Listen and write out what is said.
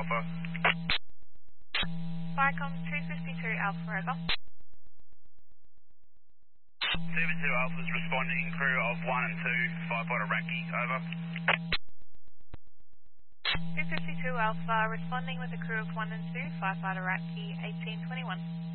Alpha. Vicom 252 Alpha, over. 72 Alpha is responding, crew of 1 and 2, firefighter Raki, over. 252 Alpha responding with a crew of 1 and 2, firefighter Raki 1821.